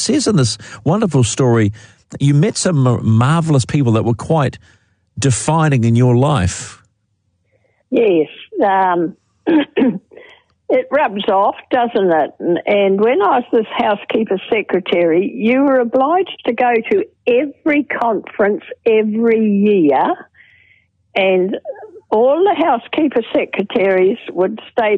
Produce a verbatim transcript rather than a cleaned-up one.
says in this wonderful story, you met some marvellous people that were quite defining in your life. Yes. Um, it rubs off, doesn't it? And, and when I was this housekeeper secretary, you were obliged to go to every conference every year, and all the housekeeper secretaries would stay